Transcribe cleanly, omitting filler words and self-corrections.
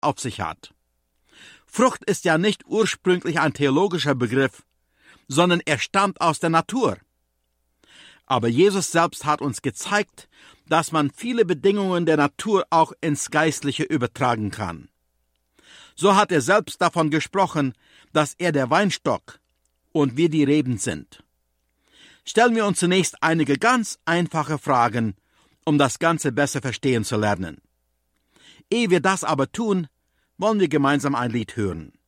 auf sich hat. Frucht ist ja nicht ursprünglich ein theologischer Begriff, sondern er stammt aus der Natur. Aber Jesus selbst hat uns gezeigt, dass man viele Bedingungen der Natur auch ins Geistliche übertragen kann. So hat er selbst davon gesprochen, dass er der Weinstock und wir die Reben sind. Stellen wir uns zunächst einige ganz einfache Fragen, um das Ganze besser verstehen zu lernen. Ehe wir das aber tun, wollen wir gemeinsam ein Lied hören.